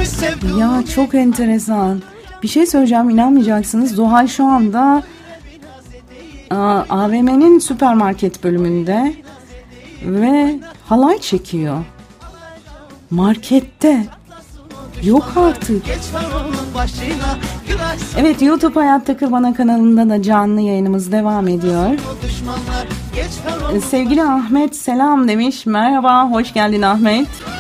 Ya çok enteresan. Bir şey söyleyeceğim, inanmayacaksınız. Zuhal şu anda AVM'nin süpermarket bölümünde ve halay çekiyor. Markette. Yok artık. Evet, YouTube Hayat Takır Bana kanalında da canlı yayınımız devam ediyor. Sevgili Ahmet selam demiş. Merhaba, hoş geldin Ahmet.